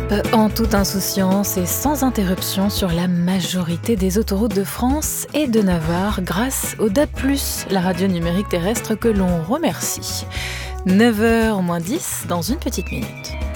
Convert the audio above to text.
en toute insouciance et sans interruption sur la majorité des autoroutes de France et de Navarre grâce au DAB+, la radio numérique terrestre que l'on remercie. 9h moins 10 dans une petite minute.